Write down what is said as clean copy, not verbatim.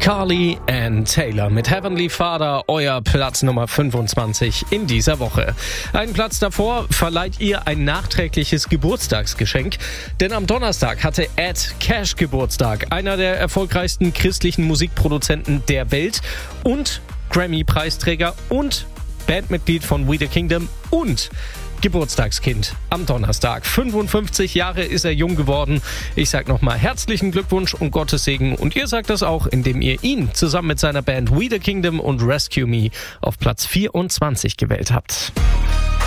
Carly Ann Taylor mit Heavenly Father, euer Platz Nummer 25 in dieser Woche. Einen Platz davor verleiht ihr ein nachträgliches Geburtstagsgeschenk, denn am Donnerstag hatte Ed Cash Geburtstag, einer der erfolgreichsten christlichen Musikproduzenten der Welt und Grammy-Preisträger und Bandmitglied von We the Kingdom und Geburtstagskind am Donnerstag. 55 Jahre ist er jung geworden. Ich sag nochmal herzlichen Glückwunsch und Gottes Segen. Und ihr sagt das auch, indem ihr ihn zusammen mit seiner Band We the Kingdom und Rescue Me auf Platz 24 gewählt habt.